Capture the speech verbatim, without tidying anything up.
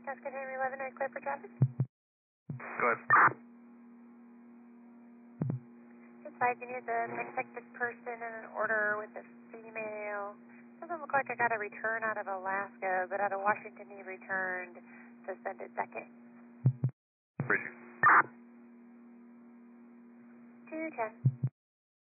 Alaska Henry eleven, are you clear for traffic? Go ahead. Advising you the affected person in an order with a female. Doesn't look like I got a return out of Alaska, but out of Washington he returned to send it back in. Bridget. two ten.